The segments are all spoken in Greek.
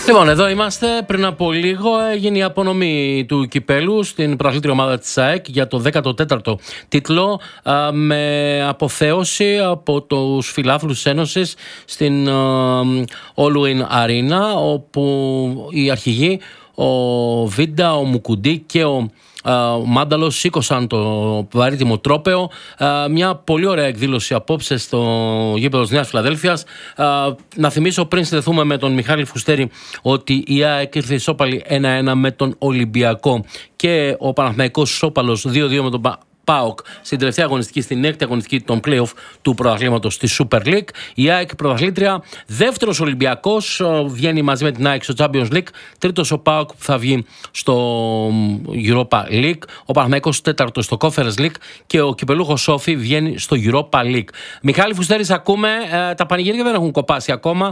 Λοιπόν, εδώ είμαστε. Πριν από λίγο έγινε η απονομή του κυπέλου στην πρωταθλήτρια ομάδα της ΑΕΚ για το 14ο τίτλο, με αποθέωση από τους φιλάθλους της Ένωσης στην Allwyn Arena, όπου οι αρχηγοί, ο Βίντα, ο Μουκουντή και ο Μάνταλος σήκωσαν το βαρύτιμο τρόπαιο. Μια πολύ ωραία εκδήλωση απόψε στο γήπεδο της Νέας Φιλαδέλφειας. Να θυμίσω πριν συνδεθούμε με τον Μιχάλη Φουστέρη ότι η ΑΕΚ ήρθε ισόπαλη 1-1 με τον Ολυμπιακό και ο Παναθηναϊκός ισόπαλος 2-2 με τον ΠΑΟΚ στην τελευταία αγωνιστική, στην έκτη αγωνιστική των play-off του πρωταθλήματος στη Super League. Η ΑΕΚ πρωταθλήτρια, δεύτερος Ολυμπιακός βγαίνει μαζί με την ΑΕΚ στο Champions League, τρίτος ο ΠΑΟΚ που θα βγει στο Europa League, ο Παναθηναϊκός τέταρτος στο Conference League και ο κυπελούχος Σόφι βγαίνει στο Europa League. Μιχάλη Φουστέρης, ακούμε, τα πανηγύρια δεν έχουν κοπάσει ακόμα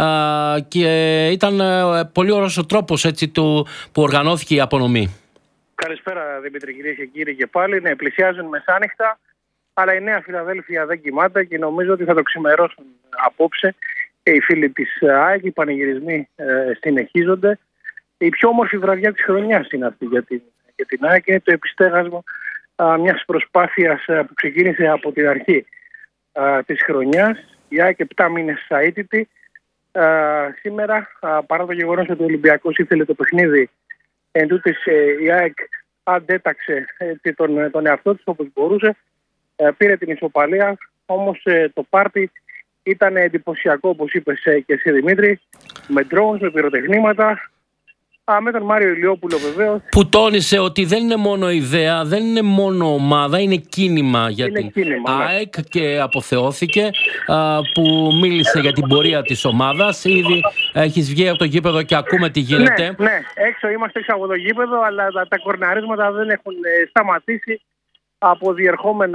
και ήταν πολύ ωραίος ο τρόπος που οργανώθηκε η απονομή. Καλησπέρα Δημήτρη, κυρίες και κύριοι, και πάλι. Ναι, πλησιάζουν μεσάνυχτα, αλλά η Νέα Φιλαδέλφεια δεν κοιμάται και νομίζω ότι θα το ξημερώσουν απόψε και οι φίλοι της ΑΕΚ. Οι πανηγυρισμοί συνεχίζονται. Η πιο όμορφη βραδιά της χρονιάς είναι αυτή για την ΑΕΚ. Είναι το επιστέγασμα μιας προσπάθειας που ξεκίνησε από την αρχή της χρονιάς. Η ΑΕΚ 7 μήνες αίτητη. Σήμερα, παρά το γεγονός ότι ο Ολυμπιακός ήθελε το παιχνίδι, εν τούτης, η ΑΕΚ αντέταξε τον εαυτό της όπως μπορούσε, πήρε την ισοπαλία, όμως το πάρτι ήταν εντυπωσιακό, όπως είπες και εσύ Δημήτρη, με drones, με πυροτεχνήματα, με τον Μάριο Ηλιόπουλο βεβαίως. Που τόνισε ότι δεν είναι μόνο ιδέα, δεν είναι μόνο ομάδα, είναι κίνημα για την ΑΕΚ και αποθεώθηκε, που μίλησε για την πορεία της ομάδας. Ήδη έχεις βγει από το γήπεδο και ακούμε τι γίνεται. Ναι, είμαστε έξω από το γήπεδο, αλλά τα κορναρίσματα δεν έχουν σταματήσει από διερχόμενα